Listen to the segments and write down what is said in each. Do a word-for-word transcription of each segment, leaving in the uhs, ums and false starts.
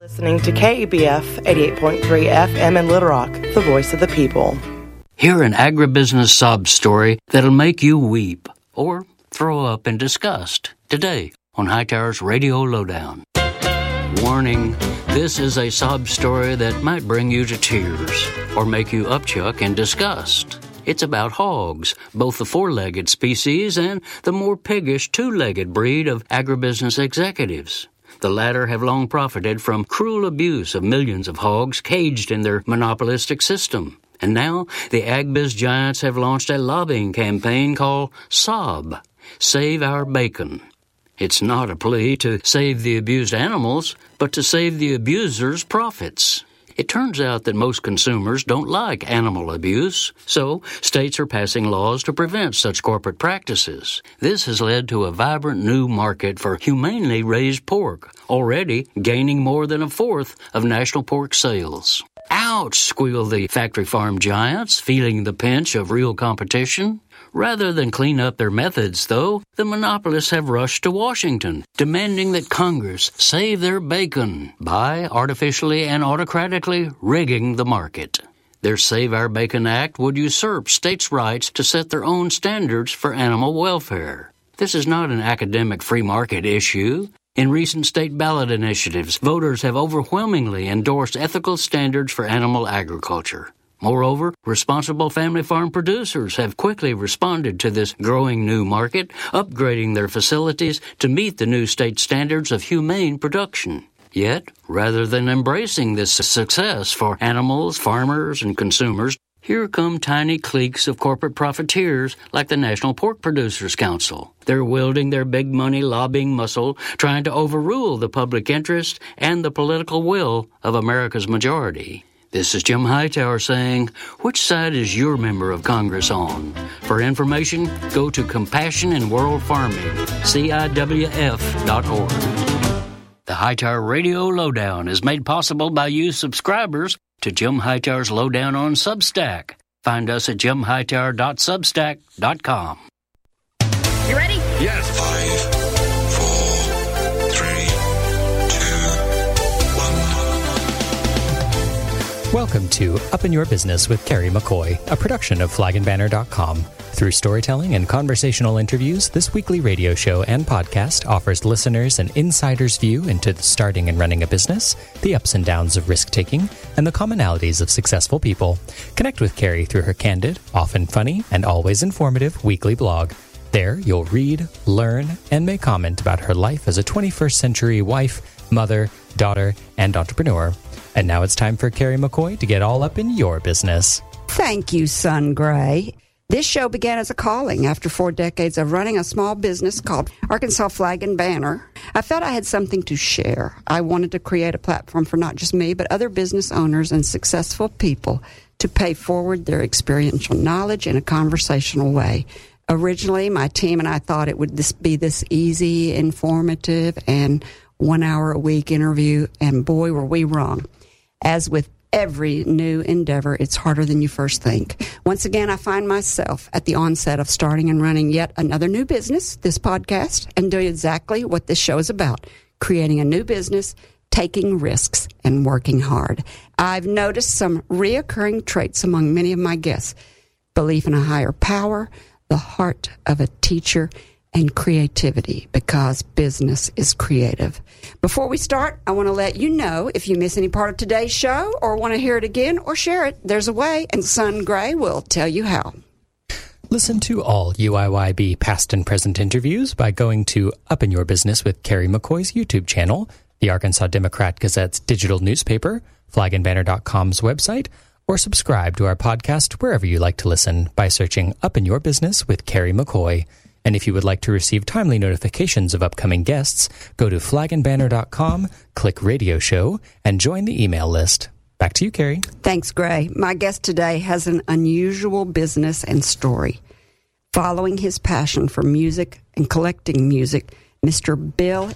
Listening to K E B F eighty-eight point three F M in Little Rock, the voice of the people. Hear an agribusiness sob story that'll make you weep or throw up in disgust today on Hightower's Radio Lowdown. Warning, this is a sob story that might bring you to tears or make you upchuck in disgust. It's about hogs, both the four-legged species and the more piggish two-legged breed of agribusiness executives. The latter have long profited from cruel abuse of millions of hogs caged in their monopolistic system. And now the agbiz giants have launched a lobbying campaign called SOB, Save Our Bacon. It's not a plea to save the abused animals, but to save the abusers' profits. It turns out that most consumers don't like animal abuse, so states are passing laws to prevent such corporate practices. This has led to a vibrant new market for humanely raised pork, already gaining more than a fourth of national pork sales. Ouch, squeal the factory farm giants, feeling the pinch of real competition. Rather than clean up their methods, though, the monopolists have rushed to Washington, demanding that Congress save their bacon by artificially and autocratically rigging the market. Their Save Our Bacon Act would usurp states' rights to set their own standards for animal welfare. This is not an academic free market issue. In recent state ballot initiatives, voters have overwhelmingly endorsed ethical standards for animal agriculture. Moreover, responsible family farm producers have quickly responded to this growing new market, upgrading their facilities to meet the new state standards of humane production. Yet, rather than embracing this success for animals, farmers, and consumers, here come tiny cliques of corporate profiteers like the National Pork Producers Council. They're wielding their big money lobbying muscle, trying to overrule the public interest and the political will of America's majority. This is Jim Hightower saying, which side is your member of Congress on? For information, go to Compassion in World Farming, C I W F dot org. The Hightower Radio Lowdown is made possible by you subscribers to Jim Hightower's Lowdown on Substack. Find us at jim hightower dot substack dot com. You ready? Yes. Five, four, three, two, one. Welcome to Up in Your Business with Carrie McCoy, a production of flag and banner dot com. Through storytelling and conversational interviews, this weekly radio show and podcast offers listeners an insider's view into the starting and running a business, the ups and downs of risk-taking, and the commonalities of successful people. Connect with Carrie through her candid, often funny, and always informative weekly blog. There, you'll read, learn, and may comment about her life as a twenty-first century wife, mother, daughter, and entrepreneur. And now it's time for Carrie McCoy to get all up in your business. Thank you, Son Gray. This show began as a calling after four decades of running a small business called Arkansas Flag and Banner. I felt I had something to share. I wanted to create a platform for not just me, but other business owners and successful people to pay forward their experiential knowledge in a conversational way. Originally, my team and I thought it would this be this easy, informative, and one-hour-a-week interview, and boy, were we wrong. As with every new endeavor, it's harder than you first think. Once again, I find myself at the onset of starting and running yet another new business, this podcast, and doing exactly what this show is about, creating a new business, taking risks, and working hard. I've noticed some reoccurring traits among many of my guests: belief in a higher power, the heart of a teacher, and creativity, because business is creative. Before we start, I want to let you know if you miss any part of today's show or want to hear it again or share it, there's a way, and Son Gray will tell you how. Listen to all U I Y B past and present interviews by going to Up in Your Business with Carrie McCoy's YouTube channel, the Arkansas Democrat Gazette's digital newspaper, flag and banner dot com's website, or subscribe to our podcast wherever you like to listen by searching Up in Your Business with Carrie McCoy. And if you would like to receive timely notifications of upcoming guests, go to flag and banner dot com, click Radio Show, and join the email list. Back to you, Carrie. Thanks, Gray. My guest today has an unusual business and story. Following his passion for music and collecting music, Mister Bill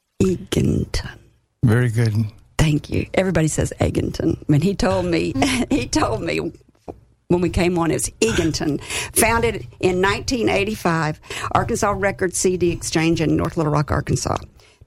Eganton. Very good. Thank you. Everybody says Eganton. When he told me, he told me when we came on, it was Eganton. Founded in nineteen eighty-five, Arkansas Record C D Exchange in North Little Rock, Arkansas.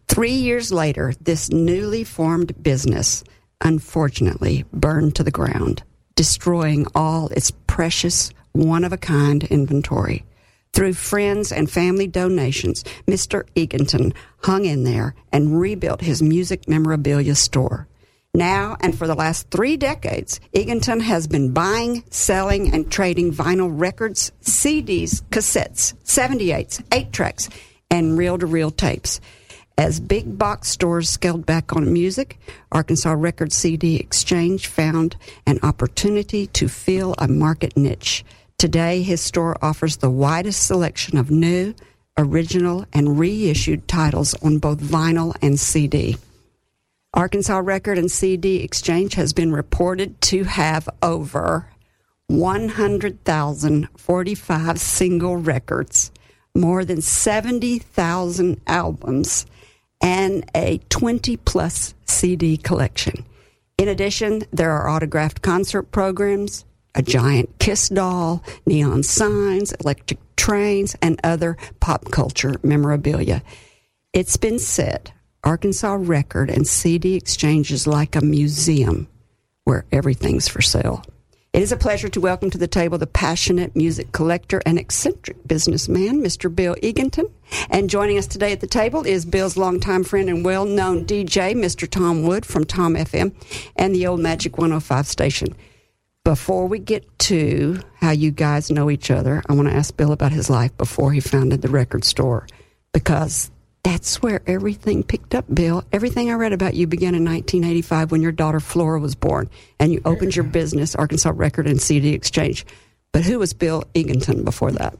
Three years later, this newly formed business unfortunately burned to the ground, destroying all its precious, one-of-a-kind inventory. Through friends and family donations, Mister Eganton hung in there and rebuilt his music memorabilia store. Now, and for the last three decades, Eganton has been buying, selling, and trading vinyl records, C Ds, cassettes, seventy-eights, eight-tracks, and reel-to-reel tapes. As big box stores scaled back on music, Arkansas Record C D Exchange found an opportunity to fill a market niche. Today, his store offers the widest selection of new, original, and reissued titles on both vinyl and C D. Arkansas Record and C D Exchange has been reported to have over one hundred thousand forty-five single records, more than seventy thousand albums, and a twenty-plus C D collection. In addition, there are autographed concert programs, a giant Kiss doll, neon signs, electric trains, and other pop culture memorabilia. It's been said Arkansas Record and C D Exchange is like a museum where everything's for sale. It is a pleasure to welcome to the table the passionate music collector and eccentric businessman, Mister Bill Eganton. And joining us today at the table is Bill's longtime friend and well-known D J, Mister Tom Wood from Tom F M and the Old Magic one oh five station. Before we get to how you guys know each other, I want to ask Bill about his life before he founded the record store, because that's where everything picked up, Bill. Everything I read about you began in nineteen eighty-five when your daughter Flora was born, and you opened your business, Arkansas Record and C D Exchange. But who was Bill Eganton before that?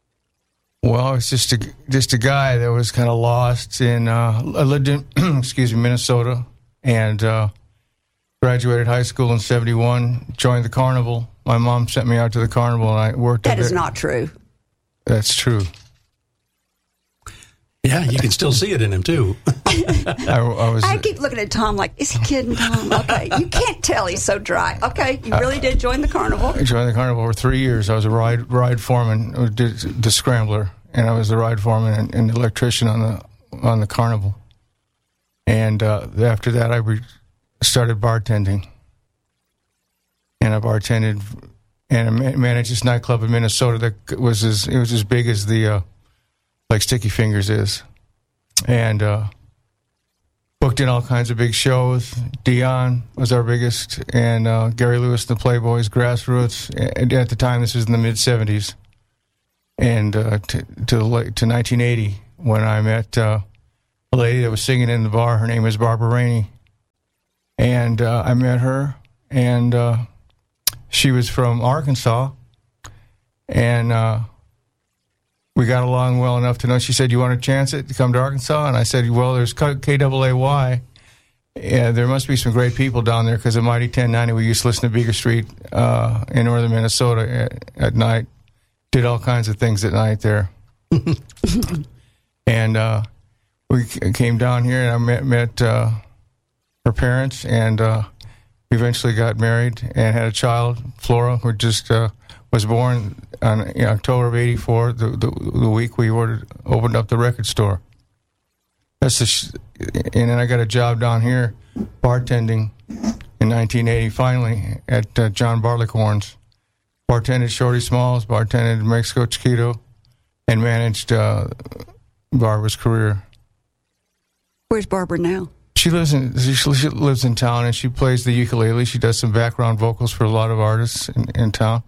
Well, I was just a, just a guy that was kind of lost in, uh, I lived in, excuse me, Minnesota, and uh, graduated high school in seventy-one, joined the carnival. My mom sent me out to the carnival, and I worked That at is it. not true. That's true. Yeah, you can still see it in him, too. I, I was. I keep looking at Tom like, is he kidding, Tom? Okay, you can't tell he's so dry. Okay, you really did join the carnival. I joined the carnival for three years. I was a ride ride foreman, or did the scrambler, and I was the ride foreman and, and the electrician on the on the carnival. And uh, after that, I re- started bartending, and I bartended and I ma- managed this nightclub in Minnesota that was as it was as big as the uh, like Sticky Fingers is, and uh, booked in all kinds of big shows. Dion was our biggest, and uh, Gary Lewis and the Playboys, Grassroots. And at the time, this was in the mid seventies, and uh, to to, the late, to nineteen eighty when I met uh, a lady that was singing in the bar. Her name was Barbara Rainey, and uh, I met her, and uh, she was from Arkansas, and uh, we got along well enough to know. She said, "You want to chance it to come to Arkansas?" And I said, "Well, there's K A A Y. Yeah, there must be some great people down there, because at Mighty ten ninety we used to listen to Beaker Street uh, in northern Minnesota at, at night. Did all kinds of things at night there." And uh, we came down here, and I met, met uh, her parents, and uh, eventually got married and had a child, Flora, who just uh, was born on in October of eighty-four, the, the the week we ordered opened up the record store. That's the sh- and then I got a job down here bartending in nineteen eighty. Finally at uh, John Barleycorn's, bartended Shorty Smalls, bartended Mexico Chiquito, and managed uh, Barbara's career. Where's Barbara now? She lives in she, she lives in town, and she plays the ukulele. She does some background vocals for a lot of artists in, in town.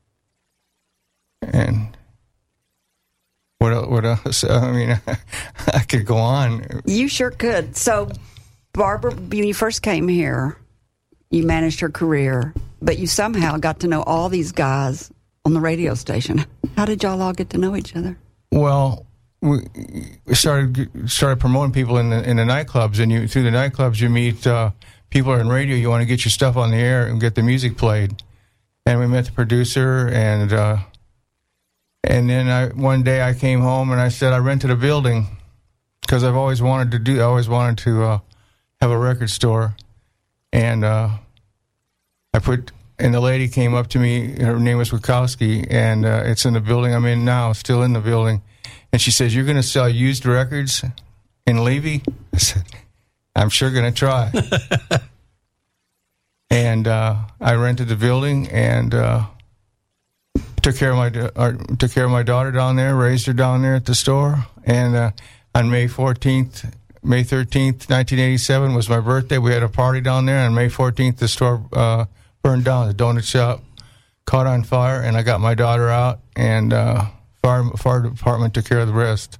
And what else, what else? I mean, I could go on. You sure could. So, Barbara, when you first came here, you managed her career, but you somehow got to know all these guys on the radio station. How did y'all all get to know each other? Well, we started started promoting people in the in the nightclubs, and you through the nightclubs you meet uh, people in radio. You want to get your stuff on the air and get the music played. And we met the producer, and uh, and then I one day I came home and I said I rented a building because I've always wanted to do. I always wanted to uh, have a record store, and uh, I put. And the lady came up to me. Her name was Wachowski, and uh, it's in the building I'm in now, still in the building. And she says, "You're going to sell used records in Levy?" I said, I'm sure going to try. And uh, I rented the building and uh, took care of my uh, took care of my daughter down there, raised her down there at the store. And uh, on May fourteenth, May thirteenth, nineteen eighty-seven was my birthday. We had a party down there. On May fourteenth, the store uh, burned down. The donut shop caught on fire, and I got my daughter out, and uh, fire fire department took care of the rest.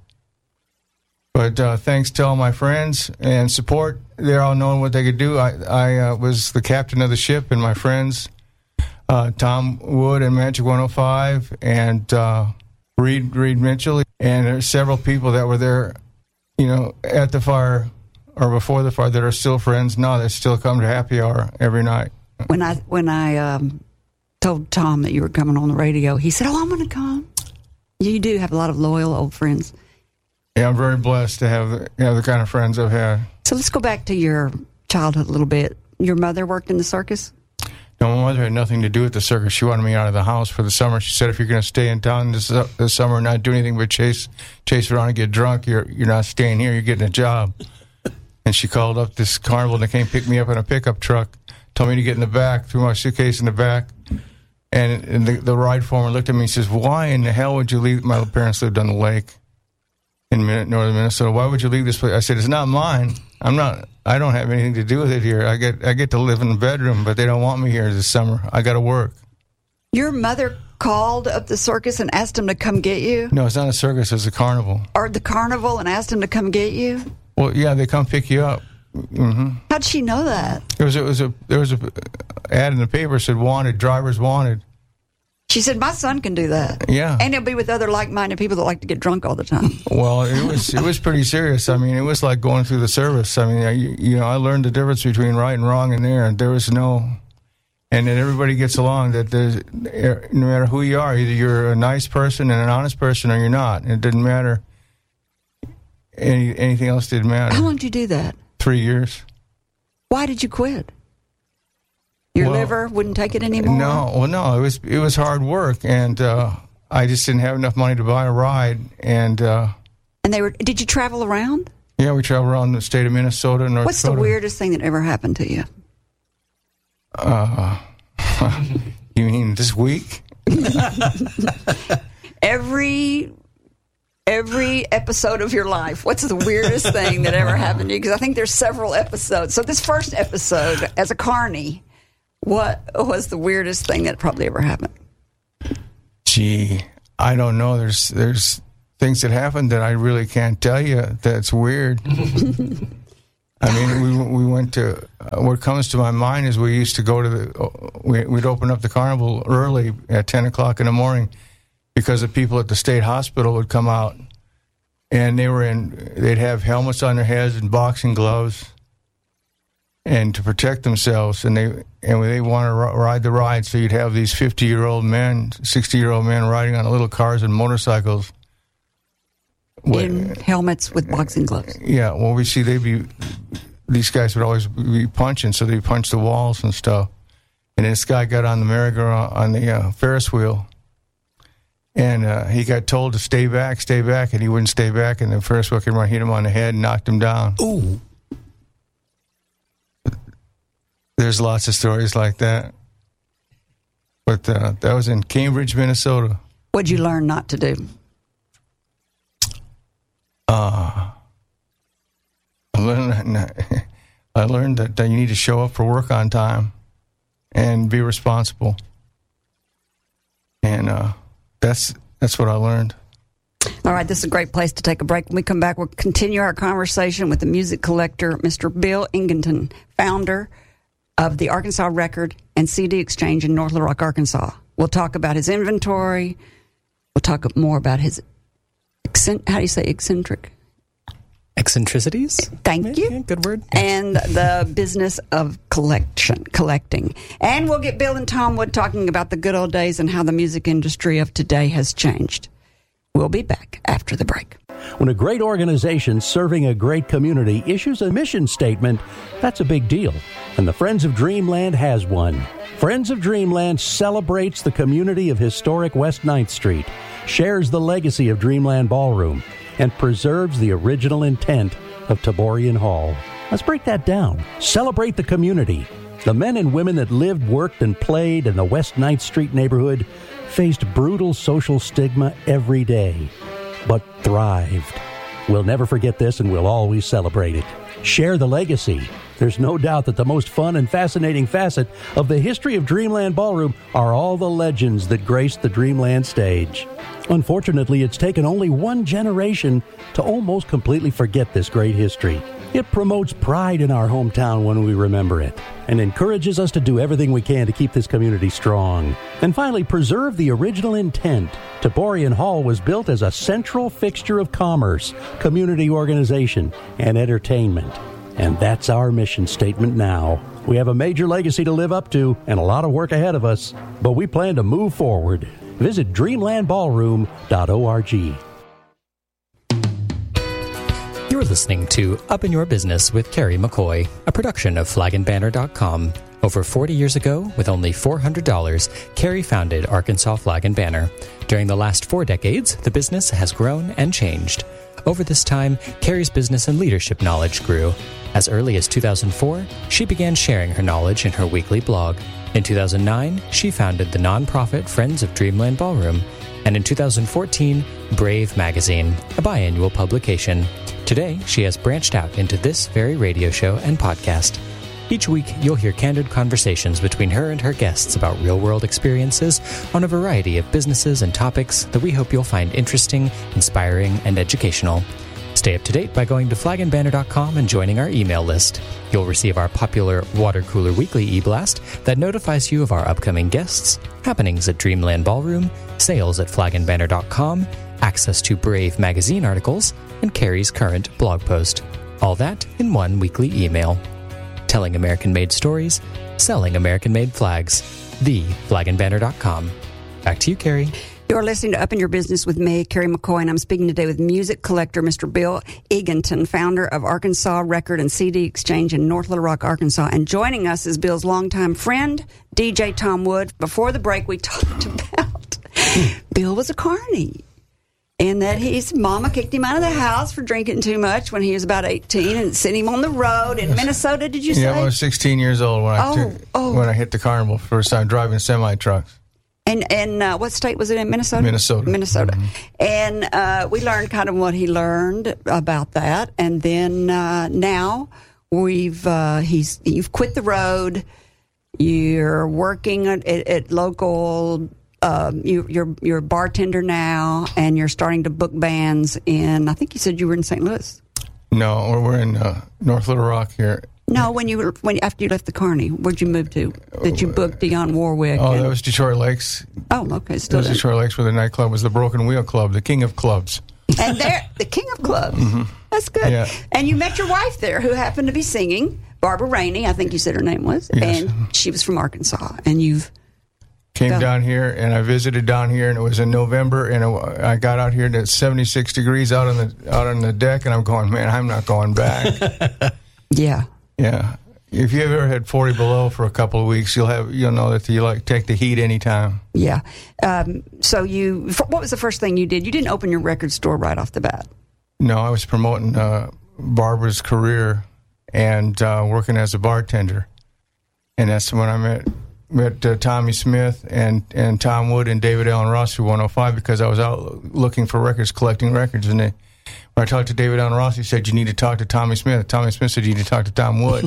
But uh, thanks to all my friends and support, they're all knowing what they could do. I, I uh, was the captain of the ship, and my friends, uh, Tom Wood and Magic one oh five, and uh, Reed Reed Mitchell, and there's several people that were there, you know, at the fire or before the fire that are still friends. No, they still come to happy hour every night. When I when I um, told Tom that you were coming on the radio, he said, "Oh, I'm going to come." You do have a lot of loyal old friends. Yeah, I'm very blessed to have the, have the kind of friends I've had. So let's go back to your childhood a little bit. Your mother worked in the circus? No, my mother had nothing to do with the circus. She wanted me out of the house for the summer. She said, if you're going to stay in town this, this summer and not do anything but chase chase around and get drunk, you're you're not staying here. You're getting a job. And she called up this carnival, and they came pick me up in a pickup truck, told me to get in the back, threw my suitcase in the back. And, and the, the ride foreman looked at me and says, why in the hell would you leave? My parents lived on the lake in northern Minnesota. Why would you leave this place? I said, it's not mine. I'm not, I don't have anything to do with it here. I get I get to live in the bedroom, but they don't want me here this summer. I got to work. Your mother called up the circus and asked them to come get you? No, it's not a circus, it's a carnival. Or the carnival and asked them to come get you? Well, yeah, they come pick you up. Mm-hmm. How'd she know that? There was a, it was a there was a ad in the paper said wanted, drivers wanted. She said, my son can do that. Yeah. And he'll be with other like-minded people that like to get drunk all the time. Well, it was it was pretty serious. I mean, it was like going through the service. I mean, I, you know, I learned the difference between right and wrong in there. There was no, and that everybody gets along, that there's, no matter who you are, either you're a nice person and an honest person or you're not. It didn't matter. Any, anything else didn't matter. How long did you do that? Three years. Why did you quit? Your well, liver wouldn't take it anymore? No, well, no, it was it was hard work, and uh, I just didn't have enough money to buy a ride. And uh, and they were. Did you travel around? Yeah, we traveled around the state of Minnesota and North What's Dakota. the weirdest thing that ever happened to you? Uh, you mean this week? Every every episode of your life. What's the weirdest thing that ever happened to you? Because I think there's several episodes. So this first episode, as a carny, what was the weirdest thing that probably ever happened? Gee, I don't know. There's there's things that happened that I really can't tell you. That's weird. I mean, we we went to. Uh, what comes to my mind is we used to go to the. Uh, we, we'd open up the carnival early at ten o'clock in the morning, because the people at the state hospital would come out, and they were in. They'd have helmets on their heads and boxing gloves, and to protect themselves, and they and they want to ride the ride. So you'd have these fifty-year-old men, sixty-year-old men riding on little cars and motorcycles. In helmets with boxing gloves. Yeah, well, we see they'd be, these guys would always be punching, so they'd punch the walls and stuff. And this guy got on the merry-go-round, on the uh, Ferris wheel, and uh, he got told to stay back, stay back, and he wouldn't stay back, and the Ferris wheel came around, hit him on the head, and knocked him down. Ooh. There's lots of stories like that. But uh, that was in Cambridge, Minnesota. What'd you learn not to do? Uh, I learned, I learned that you need to show up for work on time and be responsible. And uh, that's that's what I learned. All right, this is a great place to take a break. When we come back, we'll continue our conversation with the music collector, Mister Bill Ington, founder of the Arkansas Record and C D Exchange in North Little Rock, Arkansas. We'll talk about his inventory. We'll talk more about his How do you say eccentric? Eccentricities? Thank you. Yeah, good word. And the business of collection, collecting. And we'll get Bill and Tom Wood talking about the good old days and how the music industry of today has changed. We'll be back after the break. When a great organization serving a great community issues a mission statement, that's a big deal. And the Friends of Dreamland has one. Friends of Dreamland celebrates the community of historic West ninth Street, shares the legacy of Dreamland Ballroom, and preserves the original intent of Taborian Hall. Let's break that down. Celebrate the community. The men and women that lived, worked, and played in the West ninth Street neighborhood faced brutal social stigma every day, but thrived. We'll never forget this, and we'll always celebrate it. Share the legacy. There's no doubt that the most fun and fascinating facet of the history of Dreamland Ballroom are all the legends that graced the Dreamland stage. Unfortunately, it's taken only one generation to almost completely forget this great history. It promotes pride in our hometown when we remember it, and encourages us to do everything we can to keep this community strong. And finally, preserve the original intent. Taborian Hall was built as a central fixture of commerce, community organization, and entertainment. And that's our mission statement now. We have a major legacy to live up to and a lot of work ahead of us, but we plan to move forward. Visit dreamland ballroom dot org. You're listening to Up in Your Business with Carrie McCoy, a production of flag and banner dot com. Over forty years ago, with only four hundred dollars, Carrie founded Arkansas Flag and Banner. During the last four decades, the business has grown and changed. Over this time, Carrie's business and leadership knowledge grew. As early as two thousand four, she began sharing her knowledge in her weekly blog. In two thousand nine, she founded the nonprofit Friends of Dreamland Ballroom. And in two thousand fourteen, Brave Magazine, a biannual publication. Today, she has branched out into this very radio show and podcast. Each week, you'll hear candid conversations between her and her guests about real-world experiences on a variety of businesses and topics that we hope you'll find interesting, inspiring, and educational. Stay up to date by going to flag and banner dot com and joining our email list. You'll receive our popular Water Cooler Weekly e-blast that notifies you of our upcoming guests, happenings at Dreamland Ballroom, sales at flag and banner dot com, access to Brave magazine articles, and Carrie's current blog post. All that in one weekly email. Telling American-made stories, selling American-made flags. the flag and banner dot com. Back to you, Carrie. You're listening to Up in Your Business with me, Carrie McCoy, and I'm speaking today with music collector Mister Bill Eganton, founder of Arkansas Record and C D Exchange in North Little Rock, Arkansas. And joining us is Bill's longtime friend, D J Tom Wood. Before the break, we talked about Bill was a carny. And that his mama kicked him out of the house for drinking too much when he was about eighteen and sent him on the road in Minnesota, did you say? Yeah, I was sixteen years old when, oh, I, took, oh. when I hit the carnival first time driving semi-trucks. And and uh, what state was it in? Minnesota? Minnesota. Minnesota. Mm-hmm. And uh, we learned kind of what he learned about that. And then uh, now we've uh, he's you've quit the road. You're working at, at, at local. Um, you, you're you're a bartender now, and you're starting to book bands in. I think you said you were in Saint Louis. No, we're in uh, North Little Rock here. No, when you were when after you left the Carney, where'd you move to? Did you book Dionne Warwick? Oh, and, that was Detroit Lakes. Oh, okay, still that was Detroit Lakes, where the nightclub was the Broken Wheel Club, the king of clubs. And there, the king of clubs. Mm-hmm. That's good. Yeah. And you met your wife there, who happened to be singing, Barbara Rainey, I think you said her name was, yes. And she was from Arkansas. And you've came Go. down here, and I visited down here, and it was in November, and it, I got out here, and it's seventy-six degrees out on the out on the deck, and I'm going, man, I'm not going back. Yeah. Yeah. If you've ever had forty below for a couple of weeks, you'll have you'll know that you like take the heat anytime. Yeah. Um, so you, what was the first thing you did? You didn't open your record store right off the bat. No, I was promoting uh, Barbara's career and uh, working as a bartender, and that's when I met. Met uh, Tommy Smith and, and Tom Wood and David Allen Ross through one oh five because I was out looking for records, collecting records. And they, when I talked to David Allen Ross, he said, you need to talk to Tommy Smith. Tommy Smith said, you need to talk to Tom Wood.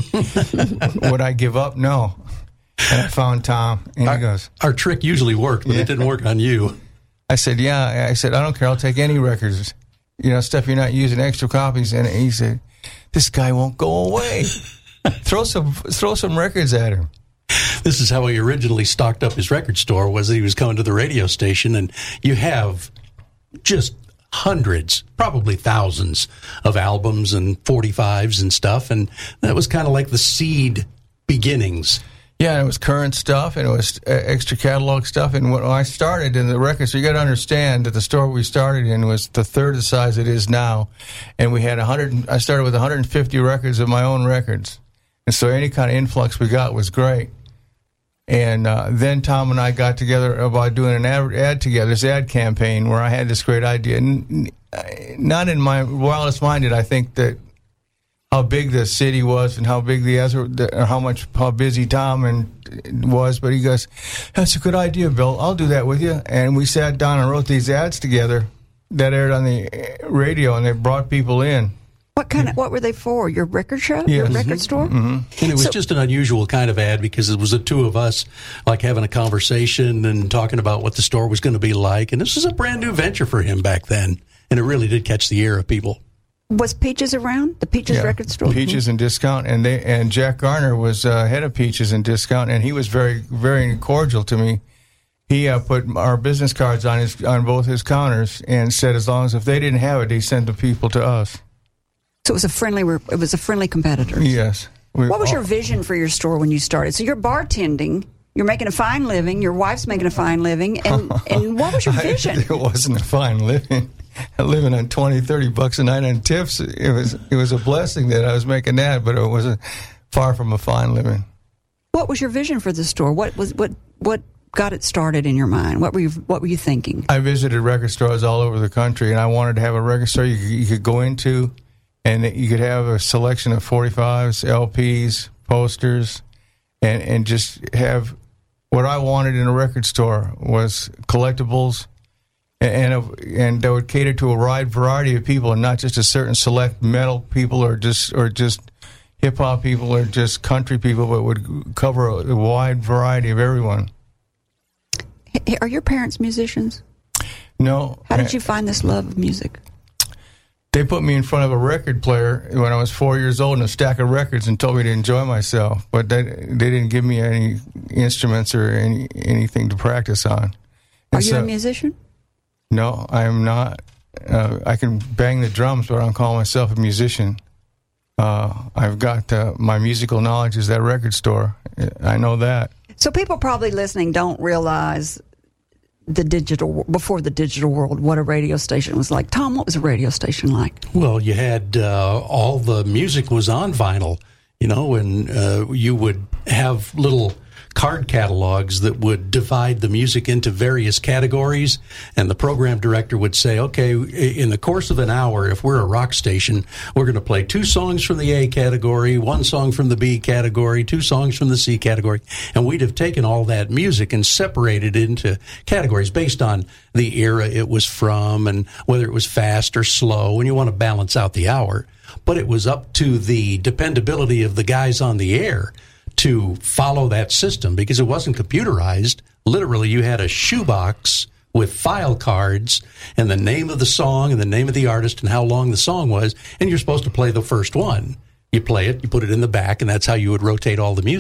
Would I give up? No. And I found Tom, and our, he goes... Our trick usually worked, but yeah. It didn't work on you. I said, yeah. I said, I don't care. I'll take any records. You know, stuff you're not using, extra copies. And he said, this guy won't go away. throw some Throw some records at him. This is how he originally stocked up his record store, was that he was coming to the radio station, and you have just hundreds, probably thousands of albums and forty-fives and stuff, and that was kind of like the seed beginnings. Yeah, and it was current stuff, and it was extra catalog stuff, and when I started in the record, so you got to understand that the store we started in was the third the size it is now, and we had one hundred, I started with one hundred fifty records of my own records, and so any kind of influx we got was great. And uh, then Tom and I got together about doing an ad, ad together, this ad campaign, where I had this great idea. N- not in my wildest mind did I think that how big the city was and how big the other, the, how much how busy Tom and was. But he goes, "That's a good idea, Bill. I'll do that with you." And we sat down and wrote these ads together that aired on the radio, and they brought people in. What kind of, what were they for? Your record show? Yes. Your record store? Mm-hmm. And it was So- just an unusual kind of ad because it was the two of us like having a conversation and talking about what the store was going to be like. And this was a brand new venture for him back then. And it really did catch the ear of people. Was Peaches around? The Peaches Yeah, record store? Peaches and Discount, and they and Jack Garner was uh, head of Peaches and Discount, and he was very very cordial to me. He uh, put our business cards on his on both his counters and said as long as if they didn't have it, he sent the people to us. So it was a friendly. It was a friendly competitor. Yes. We, What was all- your vision for your store when you started? So you're bartending. You're making a fine living. Your wife's making a fine living. And, and what was your vision? It wasn't a fine living. Living on twenty, thirty bucks a night on tips. It was it was a blessing that I was making that, but it wasn't far from a fine living. What was your vision for the store? What was what what got it started in your mind? What were you what were you thinking? I visited record stores all over the country, and I wanted to have a record store you could, you could go into, and you could have a selection of forty-fives, L Ps, posters, and, and just have what I wanted in a record store was collectibles, and and, and that would cater to a wide variety of people, and not just a certain select metal people or just or just hip hop people or just country people, but would cover a, a wide variety of everyone. Hey, are your parents musicians? No. How did you find this love of music? They put me in front of a record player when I was four years old and a stack of records and told me to enjoy myself. But they, they didn't give me any instruments or any anything to practice on. Are And you so- a musician? No, I am not. Uh, I can bang the drums, but I don't call myself a musician. Uh, I've got uh, my musical knowledge is that record store. I know that. So people probably listening don't realize the digital before the digital world what a radio station was like. Tom, what was a radio station like? Well, you had uh, all the music was on vinyl, you know, and uh, you would have little card catalogs that would divide the music into various categories, and the program director would say, okay, in the course of an hour, if we're a rock station, we're going to play two songs from the A category, one song from the B category, two songs from the C category, and we'd have taken all that music and separated it into categories based on the era it was from and whether it was fast or slow, and you want to balance out the hour. But it was up to the dependability of the guys on the air to follow that system because it wasn't computerized. Literally, you had a shoebox with file cards and the name of the song and the name of the artist and how long the song was, and you're supposed to play the first one. You play it, you put it in the back, and that's how you would rotate all the music.